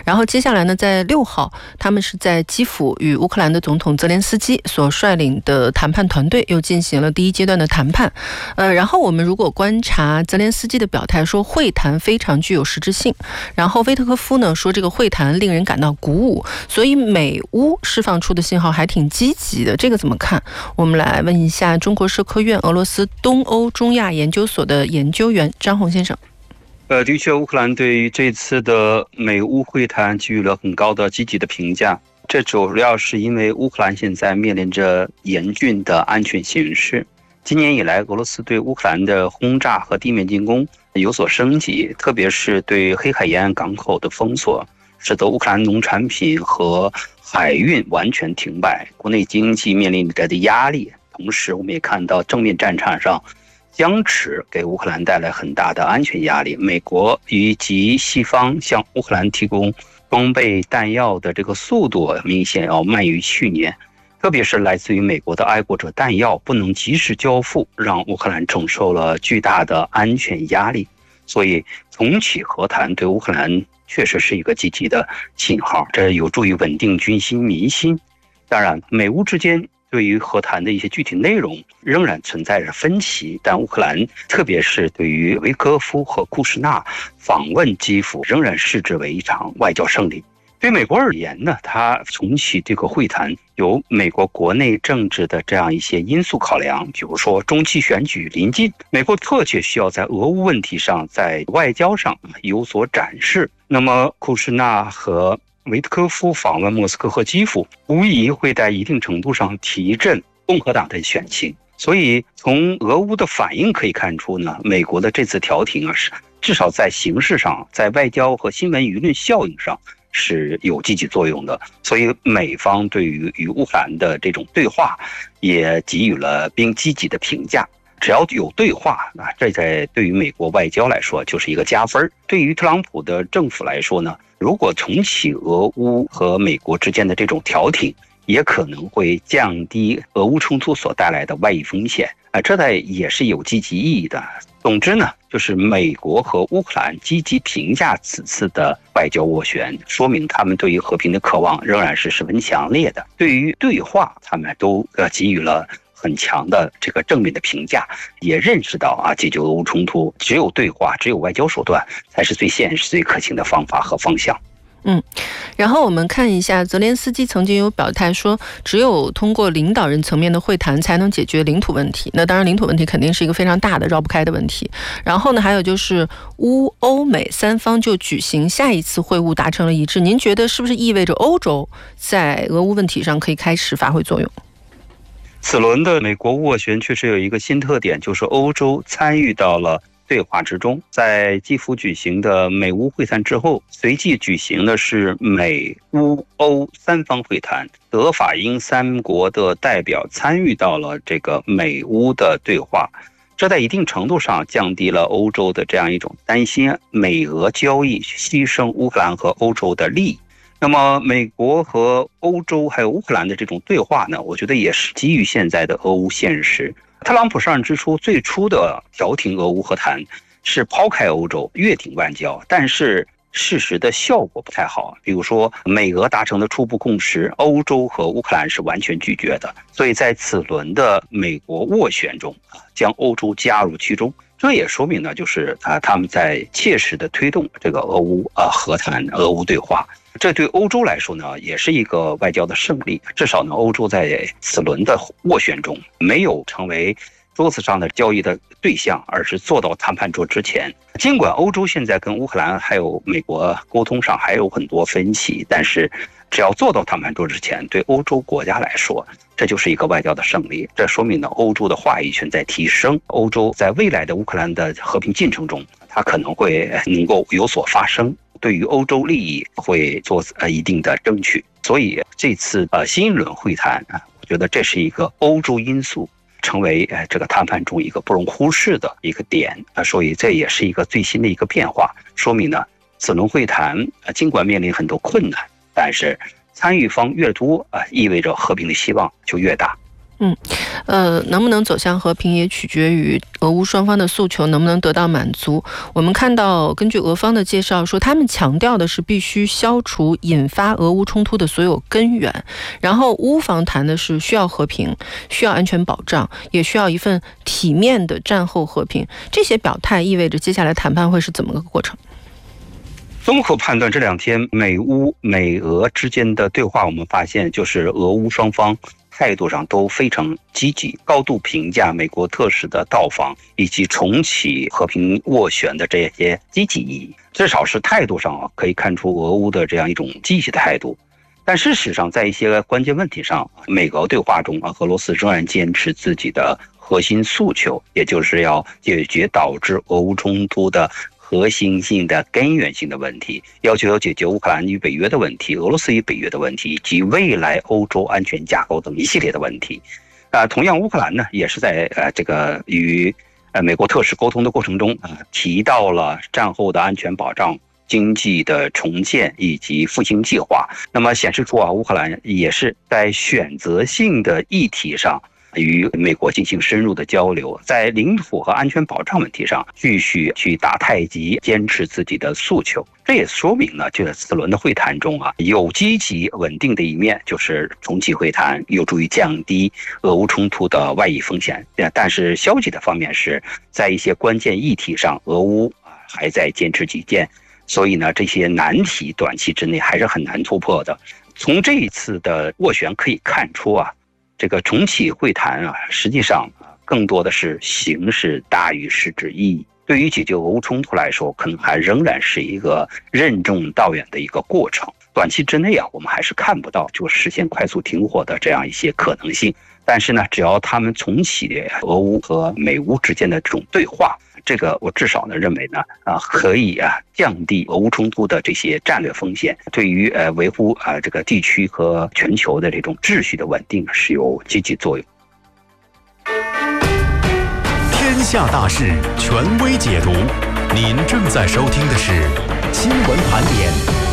然后接下来呢，在6号，他们是在基辅与乌克兰的总统泽连斯基所率领的谈判团队又进行了第一阶段的谈判。然后我们如果观察泽连斯基的表态，说会谈非常具有实质性。然后威特科夫呢说这个会谈令人感到鼓舞，所以美乌释放出的信号还挺积极的，这个怎么看？我们来问一下中国社科院俄罗斯东欧中亚研究所的研究员张宏先生。 的确，乌克兰对于这次的美乌会谈给予了很高的积极的评价。这主要是因为乌克兰现在面临着严峻的安全形势。今年以来，俄罗斯对乌克兰的轰炸和地面进攻有所升级，特别是对黑海沿岸港口的封锁，使得乌克兰农产品和海运完全停摆，国内经济面临着的压力。同时，我们也看到正面战场上僵持给乌克兰带来很大的安全压力。美国以及西方向乌克兰提供装备弹药的这个速度明显要慢于去年，特别是来自于美国的爱国者弹药不能及时交付，让乌克兰承受了巨大的安全压力。所以重启和谈对乌克兰确实是一个积极的信号，这有助于稳定军心民心。当然，美乌之间对于和谈的一些具体内容仍然存在着分歧，但乌克兰特别是对于维科夫和库什纳访问基辅仍然视之为一场外交胜利。对美国而言呢，它重启这个会谈有美国国内政治的这样一些因素考量，比如说中期选举临近，美国迫切需要在俄乌问题上在外交上有所展示。那么库什纳和维特科夫访问莫斯科和基辅，无疑会在一定程度上提振共和党的选情。所以从俄乌的反应可以看出呢，美国的这次调停是至少在形式上，在外交和新闻舆论效应上是有积极作用的。所以美方对于与乌克兰的这种对话也给予了并积极的评价。只要有对话，这在对于美国外交来说就是一个加分。对于特朗普的政府来说呢，如果重启俄乌和美国之间的这种调停，也可能会降低俄乌冲突所带来的外溢风险，这也是有积极意义的。总之呢，就是美国和乌克兰积极评价此次的外交斡旋，说明他们对于和平的渴望仍然是十分强烈的。对于对话，他们都给予了很强的这个正面的评价，也认识到解决俄乌冲突只有对话，只有外交手段才是最现实最可行的方法和方向。 然后我们看一下，泽连斯基曾经有表态说，只有通过领导人层面的会谈才能解决领土问题。那当然，领土问题肯定是一个非常大的、绕不开的问题。然后呢，还有就是乌欧美三方就举行下一次会晤达成了一致。您觉得是不是意味着欧洲在俄乌问题上可以开始发挥作用？ 此轮的美国斡旋确实有一个新特点，就是欧洲参与到了对话之中。在基辅举行的美乌会谈之后，随即举行的是美乌欧三方会谈，德法英三国的代表参与到了这个美乌的对话，这在一定程度上降低了欧洲的这样一种担心美俄交易牺牲乌克兰和欧洲的利益。那么美国和欧洲还有乌克兰的这种对话呢，我觉得也是基于现在的俄乌现实。特朗普上任之初最初的调停俄乌和谈是抛开欧洲越顶外交，但是事实的效果不太好。比如说美俄达成的初步共识，欧洲和乌克兰是完全拒绝的。所以在此轮的美国斡旋中将欧洲加入其中，这也说明呢，就是他们在切实的推动这个俄乌和谈、俄乌对话。这对欧洲来说呢，也是一个外交的胜利。至少呢，欧洲在此轮的斡旋中没有成为桌子上的交易的对象，而是坐到谈判桌之前。尽管欧洲现在跟乌克兰还有美国沟通上还有很多分歧，但是只要坐到谈判桌之前，对欧洲国家来说，这就是一个外交的胜利。这说明呢，欧洲的话语权在提升，欧洲在未来的乌克兰的和平进程中，它可能会能够有所发声，对于欧洲利益会做一定的争取。所以这次新一轮会谈我觉得这是一个欧洲因素成为这个谈判中一个不容忽视的一个点。所以这也是一个最新的一个变化，说明呢，此轮会谈尽管面临很多困难，但是参与方越多意味着和平的希望就越大。 能不能走向和平也取决于俄乌双方的诉求能不能得到满足。我们看到，根据俄方的介绍说，他们强调的是必须消除引发俄乌冲突的所有根源，然后乌方谈的是需要和平，需要安全保障，也需要一份体面的战后和平。这些表态意味着接下来谈判会是怎么个过程？ 综合判断，这2天美俄之间的对话，我们发现就是俄乌双方态度上都非常积极，高度评价美国特使的到访以及重启和平斡旋的这些积极意义。至少是态度上可以看出俄乌的这样一种积极的态度。但事实上，在一些关键问题上，美俄对话中俄罗斯仍然坚持自己的核心诉求，也就是要解决导致俄乌冲突的核心性的根源性的问题，要求要解决乌克兰与北约的问题、俄罗斯与北约的问题，以及未来欧洲安全架构等一系列的问题。同样，乌克兰呢也是在这个与美国特使沟通的过程中提到了战后的安全保障、经济的重建以及复兴计划。那么显示出乌克兰也是在选择性的议题上与美国进行深入的交流，在领土和安全保障问题上继续去打太极，坚持自己的诉求。这也说明了，这4轮的会谈中有积极稳定的一面，就是重启会谈有助于降低俄乌冲突的外溢风险。但是消极的方面是在一些关键议题上，俄乌还在坚持己见，所以呢，这些难题短期之内还是很难突破的。从这一次的斡旋可以看出这个重启会谈实际上更多的是形式大于实质意义。对于解决俄乌冲突来说，可能还仍然是一个任重道远的一个过程。短期之内我们还是看不到就实现快速停火的这样一些可能性。但是呢，只要他们重启俄乌和美乌之间的这种对话，这个我至少呢认为呢可以降低俄乌冲突的这些战略风险，对于维护这个地区和全球的这种秩序的稳定是有积极作用。 天下大事，权威解读。您正在收听的是新闻盘点。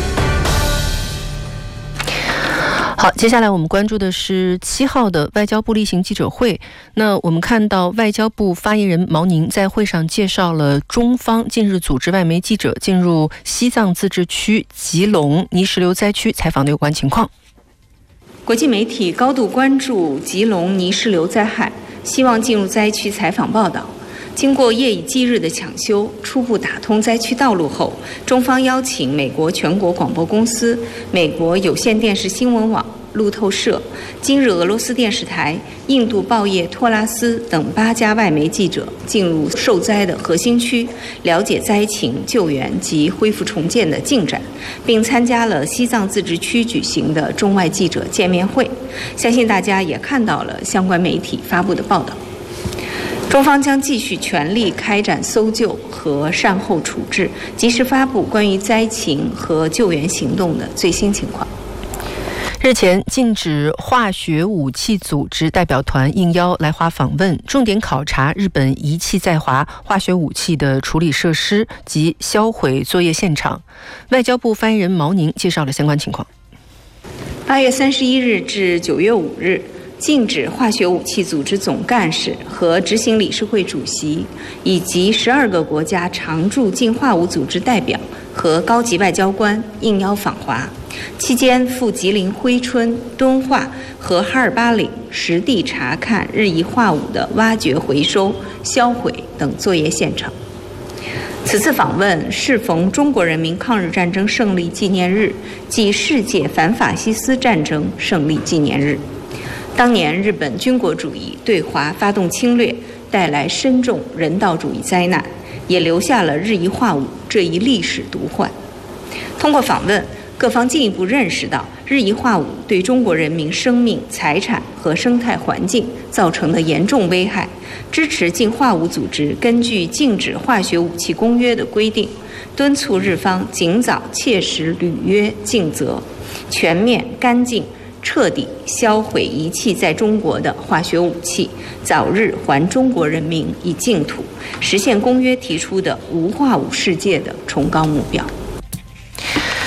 好，接下来我们关注的是7号的外交部例行记者会。那我们看到外交部发言人毛宁在会上介绍了中方近日组织外媒记者进入西藏自治区吉隆泥石流灾区采访的有关情况。 国际媒体高度关注吉隆泥石流灾害，希望进入灾区采访报道。经过夜以继日的抢修，初步打通灾区道路后，中方邀请美国全国广播公司、美国有线电视新闻网、路透社、今日俄罗斯电视台、印度报业托拉斯等8家外媒记者进入受灾的核心区，了解灾情、救援及恢复重建的进展，并参加了西藏自治区举行的中外记者见面会。相信大家也看到了相关媒体发布的报道。中方将继续全力开展搜救和善后处置，及时发布关于灾情和救援行动的最新情况。 日前，禁止化学武器组织代表团应邀来华访问，重点考察日本遗弃在华化学武器的处理设施及销毁作业现场。外交部发言人毛宁介绍了相关情况。 8月31日至9月5日，禁止化学武器组织总干事和执行理事会主席以及12个国家常驻禁化武组织代表和高级外交官应邀访华，期间赴吉林珲春、敦化和哈尔巴岭实地查看日益化武的挖掘、回收、销毁等作业现场。此次访问适逢中国人民抗日战争胜利纪念日暨世界反法西斯战争胜利纪念日。当年日本军国主义对华发动侵略，带来深重人道主义灾难，也留下了日益化武这一历史毒患。通过访问，各方进一步认识到日益化武对中国人民生命、财产和生态环境造成的严重危害，支持禁化武组织根据禁止化学武器公约的规定，敦促日方尽早切实履约尽责，全面干净彻底销毁遗弃在中国的化学武器，早日还中国人民以净土，实现公约提出的无化武世界的崇高目标。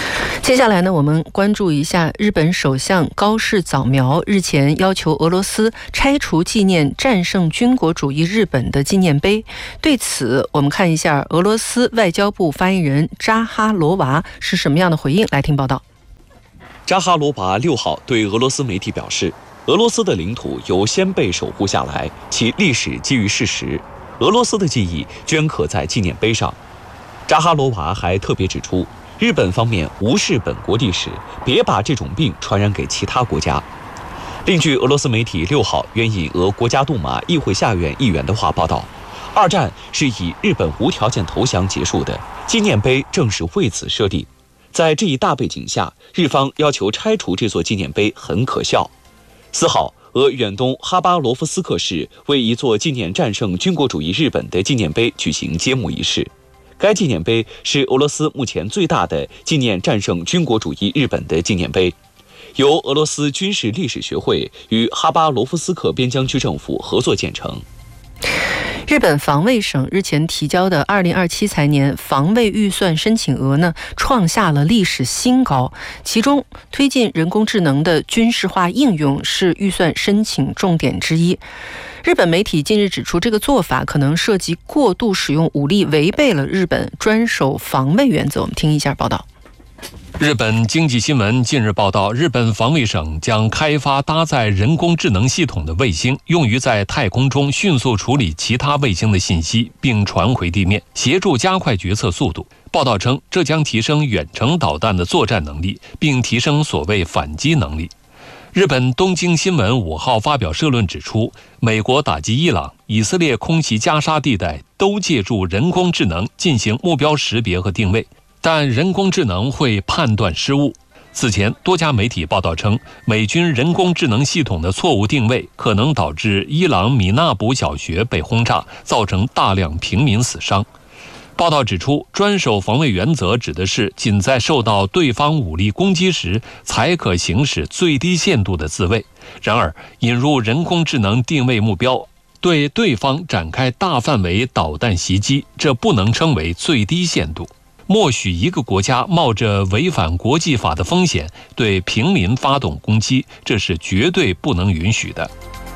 接下来呢，我们关注一下日本首相高市早苗日前要求俄罗斯拆除纪念战胜军国主义日本的纪念碑。对此，我们看一下俄罗斯外交部发言人扎哈罗娃是什么样的回应，来听报道。 扎哈罗娃6号对俄罗斯媒体表示，俄罗斯的领土由先辈守护下来，其历史基于事实，俄罗斯的记忆镌刻在纪念碑上。扎哈罗娃还特别指出，日本方面无视本国历史，别把这种病传染给其他国家。另据俄罗斯媒体6号援引俄国家杜马议会下院议员的话报道，二战是以日本无条件投降结束的，纪念碑正是为此设立。在这一大背景下，日方要求拆除这座纪念碑很可笑。4号，俄远东哈巴罗夫斯克市为一座纪念战胜军国主义日本的纪念碑举行揭幕仪式。该纪念碑是俄罗斯目前最大的纪念战胜军国主义日本的纪念碑，由俄罗斯军事历史学会与哈巴罗夫斯克边疆区政府合作建成。 日本防卫省日前提交的2027财年防卫预算申请额呢，创下了历史新高。其中，推进人工智能的军事化应用是预算申请重点之一。日本媒体近日指出，这个做法可能涉及过度使用武力，违背了日本专守防卫原则。我们听一下报道。 日本经济新闻近日报道，日本防卫省将开发搭载人工智能系统的卫星，用于在太空中迅速处理其他卫星的信息，并传回地面，协助加快决策速度。报道称，这将提升远程导弹的作战能力，并提升所谓反击能力。日本东京新闻5号发表社论指出，美国打击伊朗、以色列空袭加沙地带都借助人工智能进行目标识别和定位，但人工智能会判断失误。此前，多家媒体报道称，美军人工智能系统的错误定位可能导致伊朗米纳卜小学被轰炸，造成大量平民死伤。报道指出，专守防卫原则指的是仅在受到对方武力攻击时才可行使最低限度的自卫。然而，引入人工智能定位目标，对对方展开大范围导弹袭击，这不能称为最低限度。默许一个国家冒着违反国际法的风险对平民发动攻击，这是绝对不能允许的。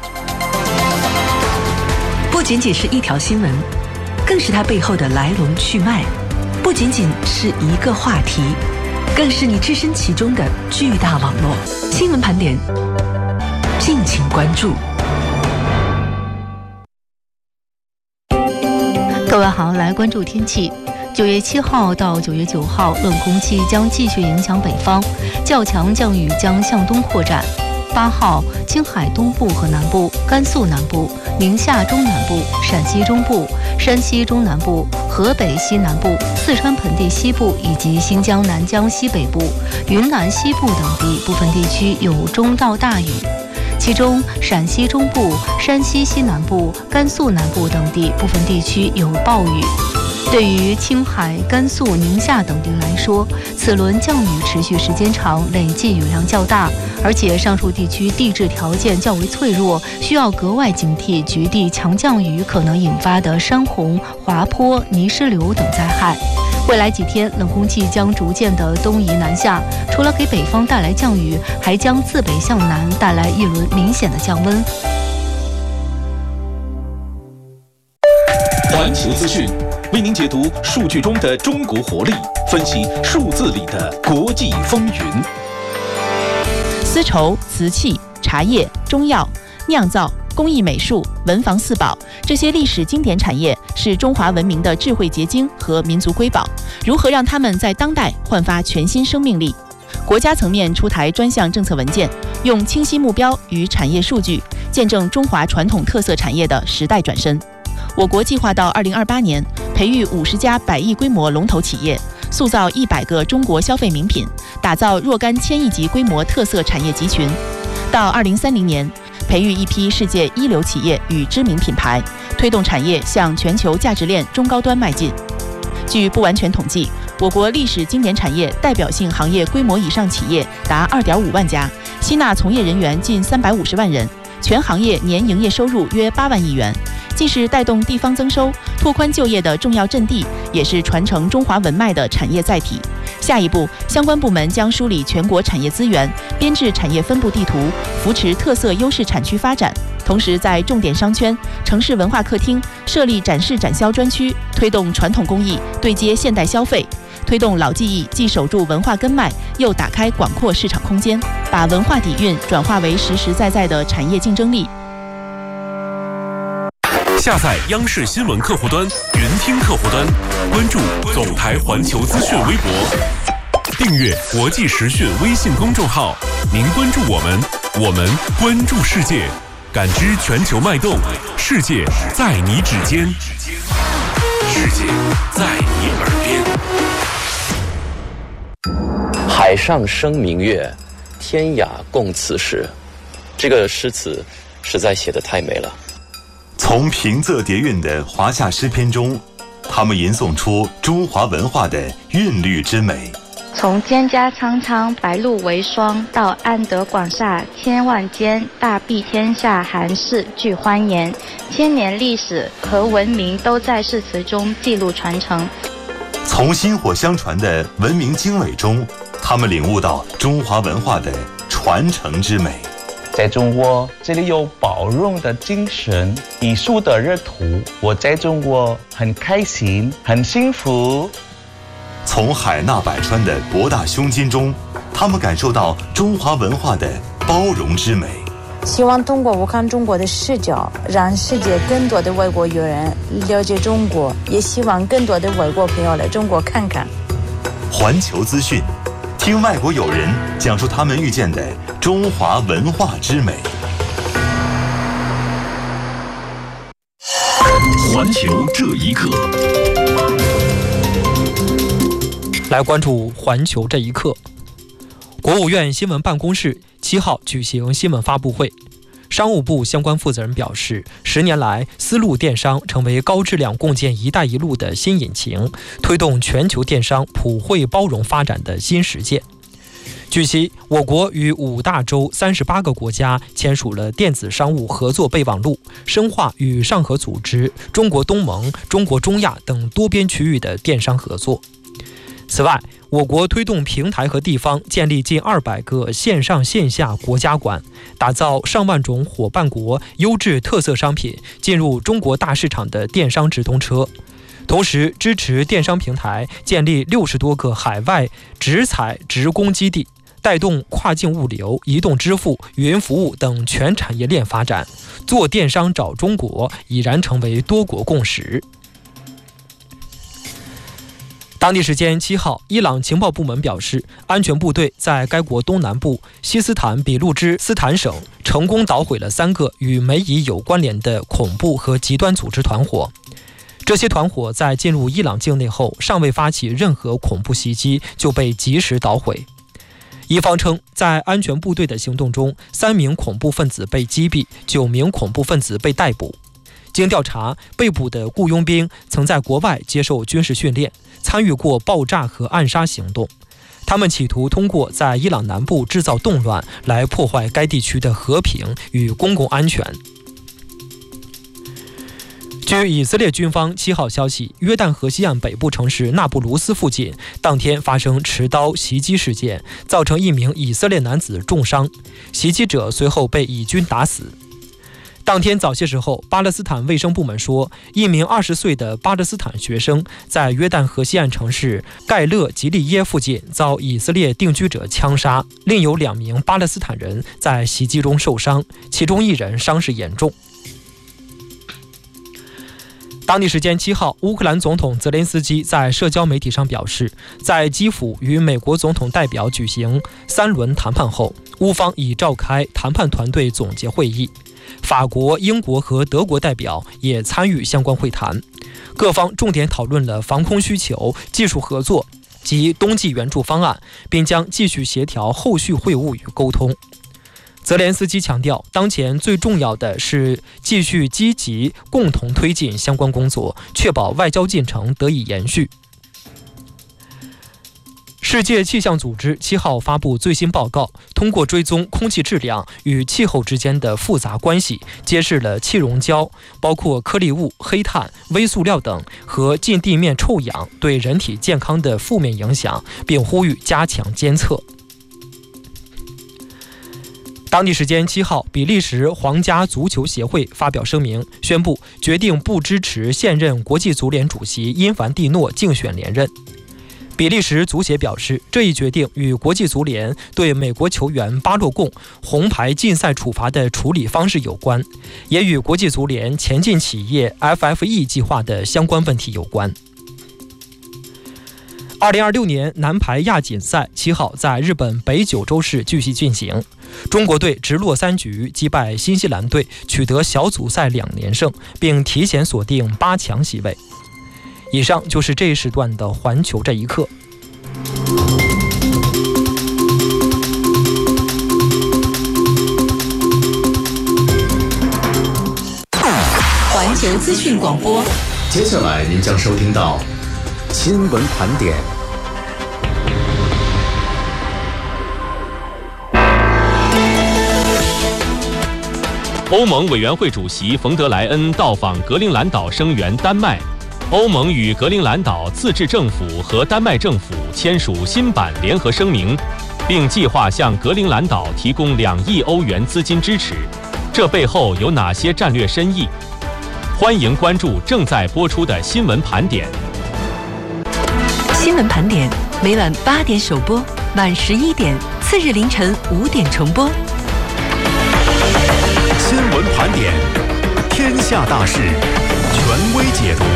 不仅仅是一条新闻，更是它背后的来龙去脉；不仅仅是一个话题，更是你置身其中的巨大网络。新闻盘点，敬请关注。 各位好，来关注天气。9月7号到9月9号，冷空气将继续影响北方，较强降雨将向东扩展。8号，青海东部和南部、甘肃南部、宁夏中南部、陕西中部、山西中南部、河北西南部、四川盆地西部以及新疆南疆西北部、云南西部等地部分地区有中到大雨。其中，陕西中部、山西西南部、甘肃南部等地部分地区有暴雨。对于青海、甘肃、宁夏等地来说，此轮降雨持续时间长，累计雨量较大，而且上述地区地质条件较为脆弱，需要格外警惕局地强降雨可能引发的山洪、滑坡、泥石流等灾害。未来几天，冷空气将逐渐的东移南下，除了给北方带来降雨，还将自北向南带来一轮明显的降温。 环球资讯为您解读数据中的中国活力，分析数字里的国际风云。 丝绸、瓷器、茶叶、中药、酿造、工艺美术、文房四宝，这些历史经典产业是中华文明的智慧结晶和民族瑰宝。如何让它们在当代焕发全新生命力？国家层面出台专项政策文件，用清晰目标与产业数据，见证中华传统特色产业的时代转身。我国计划到2028年培育50家100亿规模龙头企业，塑造100个中国消费名品，打造若干千亿级规模特色产业集群。到2030年，培育一批世界一流企业与知名品牌，推动产业向全球价值链中高端迈进。据不完全统计，我国历史经典产业代表性行业规模以上企业达2.5万家，吸纳从业人员近350万人，全行业年营业收入约8万亿元。既是带动地方增收、拓宽就业的重要阵地，也是传承中华文脉的产业载体。 下一步，相关部门将梳理全国产业资源，编制产业分布地图，扶持特色优势产区发展。同时，在重点商圈、城市文化客厅设立展示展销专区，推动传统工艺对接现代消费，推动老技艺既守住文化根脉，又打开广阔市场空间，把文化底蕴转化为实实在在的产业竞争力。 下载央视新闻客户端、云听客户端，关注总台环球资讯微博，订阅国际时讯微信公众号。您关注我们，我们关注世界，感知全球脉动，世界在你指尖，世界在你耳边。 海上生明月，天涯共此时。这个诗词实在写得太美了。 从平仄叠韵的华夏诗篇中，他们吟诵出中华文化的韵律之美。 从蒹葭苍苍，白露为霜，到安得广厦千万间，大庇天下寒士俱欢颜。千年历史和文明都在诗词中记录传承。 从薪火相传的文明经纬中，他们领悟到中华文化的传承之美。 在中国，这里有包容的精神，艺术的热土。我在中国很开心，很幸福。 从海纳百川的博大胸襟中，他们感受到中华文化的包容之美。 希望通过我看中国的视角，让世界更多的外国友人了解中国，也希望更多的外国朋友来中国看看。 环球资讯，听外国友人讲述他们遇见的中华文化之美。 环球这一刻， 来关注环球这一刻。国务院新闻办公室7号举行新闻发布会，商务部相关负责人表示，10年来，丝路电商成为高质量共建“一带一路”的新引擎，推动全球电商普惠包容发展的新实践。据悉，我国与5大洲38个国家签署了电子商务合作备忘录，深化与上合组织、中国东盟、中国中亚等多边区域的电商合作。此外，我国推动平台和地方建立近200个线上线下国家馆，打造上万种伙伴国优质特色商品进入中国大市场的电商直通车。同时，支持电商平台建立60多个海外直采直供基地，带动跨境物流、移动支付、云服务等全产业链发展。做电商找中国已然成为多国共识。当地时间7号，伊朗情报部门表示，安全部队在该国东南部西斯坦比路支斯坦省成功捣毁了3个与美以有关联的恐怖和极端组织团伙。这些团伙在进入伊朗境内后，尚未发起任何恐怖袭击，就被及时捣毁。伊方称，在安全部队的行动中，3名恐怖分子被击毙，9名恐怖分子被逮捕。经调查，被捕的雇佣兵曾在国外接受军事训练，参与过爆炸和暗杀行动。他们企图通过在伊朗南部制造动乱，来破坏该地区的和平与公共安全。据以色列军方7号消息，约旦河西岸北部城市纳布卢斯附近当天发生持刀袭击事件，造成1名以色列男子重伤，袭击者随后被以军打死。当天早些时候，巴勒斯坦卫生部门说，1名20岁的巴勒斯坦学生在约旦河西岸城市盖勒吉利耶附近遭以色列定居者枪杀，另有2名巴勒斯坦人在袭击中受伤，其中1人伤势严重。当地时间7号，乌克兰总统泽连斯基在社交媒体上表示，在基辅与美国总统代表举行3轮谈判后，乌方已召开谈判团队总结会议。法国、英国和德国代表也参与相关会谈，各方重点讨论了防空需求、技术合作及冬季援助方案，并将继续协调后续会晤与沟通。泽连斯基强调，当前最重要的是继续积极共同推进相关工作，确保外交进程得以延续。 世界气象组织7号发布最新报告，通过追踪空气质量与气候之间的复杂关系，揭示了气溶胶，包括颗粒物、黑碳、微塑料等和近地面臭氧对人体健康的负面影响，并呼吁加强监测。当地时间7号，比利时皇家足球协会发表声明，宣布决定不支持现任国际足联主席因凡蒂诺竞选连任。比利时足协表示，这一决定与国际足联对美国球员巴洛贡红牌禁赛处罚的处理方式有关，也与国际足联前进企业 FFE 计划的相关问题有关。2026年男排亚锦赛7号在日本北九州市继续进行，中国队直落3局击败新西兰队，取得小组赛2连胜，并提前锁定8强席位。以上就是这一时段的环球这一刻。 环球资讯广播， 接下来您将收听到新闻盘点。 欧盟委员会主席冯德莱恩到访格陵兰岛，声援丹麦。欧盟与格陵兰岛自治政府和丹麦政府签署新版联合声明，并计划向格陵兰岛提供2亿欧元资金支持。这背后有哪些战略深意？欢迎关注正在播出的新闻盘点。 新闻盘点每晚8点首播，晚11点，次日凌晨5点重播。 新闻盘点，天下大事，权威解读。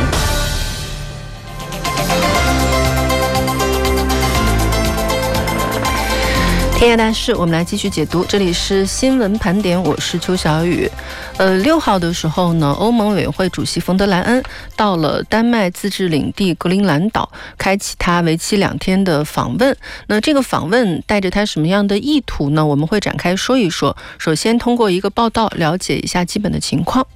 天下大事，我们来继续解读。这里是新闻盘点，我是邱小雨。6号的时候呢，欧盟委员会主席冯德莱恩到了丹麦自治领地格陵兰岛，开启他为期2天的访问。那这个访问带着他什么样的意图呢？我们会展开说一说。首先通过一个报道了解一下基本的情况。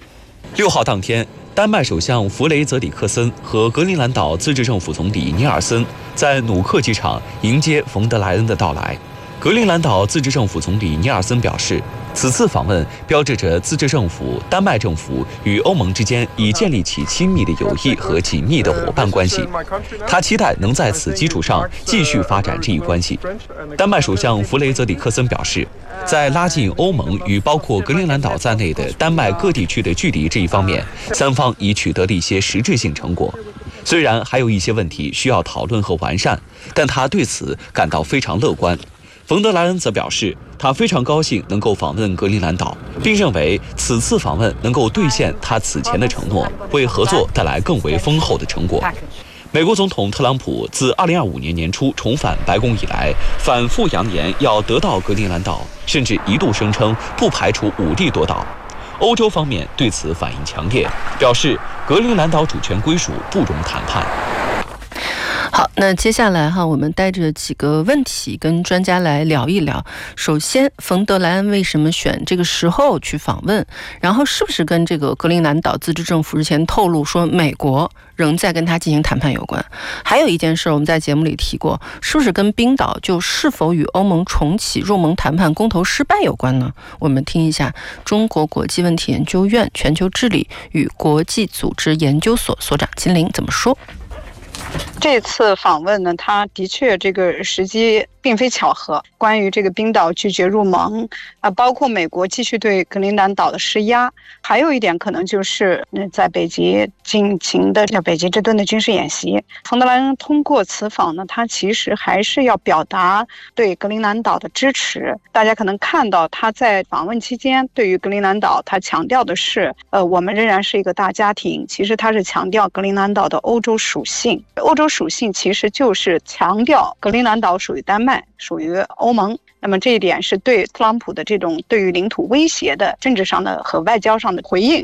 6号当天，丹麦首相弗雷泽里克森和格陵兰岛自治政府总理尼尔森在努克机场迎接冯德莱恩的到来。格陵兰岛自治政府总理尼尔森表示，此次访问标志着自治政府、丹麦政府与欧盟之间已建立起亲密的友谊和紧密的伙伴关系。他期待能在此基础上继续发展这一关系。丹麦首相弗雷泽里克森表示，在拉近欧盟与包括格陵兰岛在内的丹麦各地区的距离这一方面，三方已取得了一些实质性成果。虽然还有一些问题需要讨论和完善，但他对此感到非常乐观。冯德莱恩则表示，他非常高兴能够访问格陵兰岛，并认为此次访问能够兑现他此前的承诺，为合作带来更为丰厚的成果。美国总统特朗普自2025年年初重返白宫以来，反复扬言要得到格陵兰岛，甚至一度声称不排除武力夺岛。欧洲方面对此反应强烈，表示格陵兰岛主权归属不容谈判。 好，那接下来我们带着几个问题跟专家来聊一聊。首先，冯德莱恩为什么选这个时候去访问？然后是不是跟这个格陵兰岛自治政府之前透露说美国仍在跟他进行谈判有关？还有一件事我们在节目里提过，是不是跟冰岛就是否与欧盟重启入盟谈判公投失败有关呢？我们听一下中国国际问题研究院全球治理与国际组织研究所所长金玲怎么说。 这次访问呢，它的确这个时机并非巧合。关于这个冰岛拒绝入盟包括美国继续对格陵兰岛的施压，还有一点可能就是在北极进行的叫北极之盾的军事演习。冯德莱恩通过此访呢，他其实还是要表达对格陵兰岛的支持。大家可能看到他在访问期间对于格陵兰岛，他强调的是我们仍然是一个大家庭。其实他是强调格陵兰岛的欧洲属性。欧洲属性其实就是强调格陵兰岛属于丹麦，属于欧盟。那么这一点是对特朗普的这种对于领土威胁的政治上的和外交上的回应。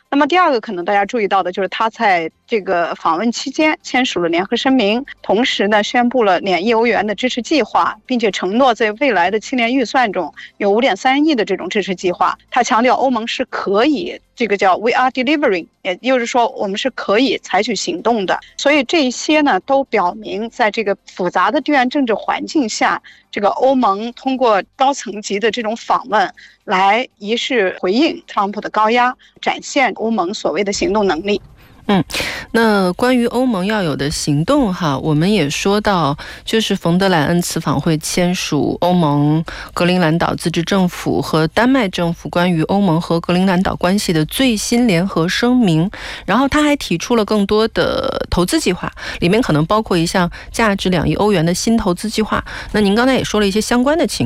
那么第二个可能大家注意到的就是他在这个访问期间签署了联合声明，同时呢宣布了2亿欧元的支持计划，并且承诺在未来的7年预算中有5.3亿的这种支持计划。他强调欧盟是可以，这个叫 We are delivering， 也就是说我们是可以采取行动的。所以这一些呢都表明，在这个复杂的地缘政治环境下，这个欧盟通过高层级的这种访问来一是回应特朗普的高压，展现欧盟所谓的行动能力。 那关于欧盟要有的行动我们也说到，就是冯德莱恩此访会签署欧盟、格陵兰岛自治政府和丹麦政府关于欧盟和格陵兰岛关系的最新联合声明，然后他还提出了更多的投资计划，里面可能包括一项价值2亿欧元的新投资计划。那您刚才也说了一些相关的情